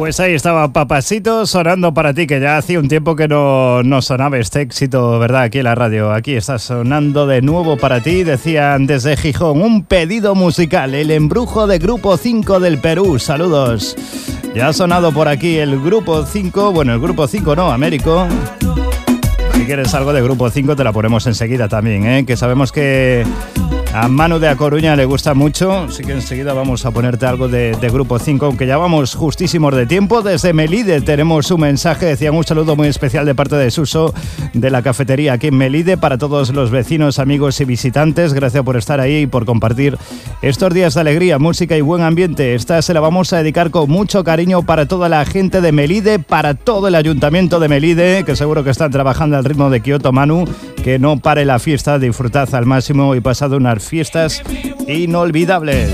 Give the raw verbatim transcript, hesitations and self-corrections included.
Pues ahí estaba Papasito sonando para ti, que ya hacía un tiempo que no, no sonaba este éxito, ¿verdad? Aquí en la radio. Aquí está sonando de nuevo para ti. Decían desde Gijón, un pedido musical, el embrujo de Grupo cinco del Perú. Saludos. Ya ha sonado por aquí el Grupo cinco, bueno, el Grupo cinco no, Américo. Si quieres algo de Grupo cinco te la ponemos enseguida también, ¿eh? Que sabemos que a Manu de A Coruña le gusta mucho, así que enseguida vamos a ponerte algo de, de Grupo cinco, aunque ya vamos justísimos de tiempo. Desde Melide tenemos un mensaje, decían un saludo muy especial de parte de Suso de la cafetería aquí en Melide para todos los vecinos, amigos y visitantes. Gracias por estar ahí y por compartir estos días de alegría, música y buen ambiente. Esta se la vamos a dedicar con mucho cariño para toda la gente de Melide, para todo el ayuntamiento de Melide, que seguro que están trabajando al ritmo de Kioto. Manu, que no pare la fiesta, disfrutad al máximo y pasad unas fiestas inolvidables.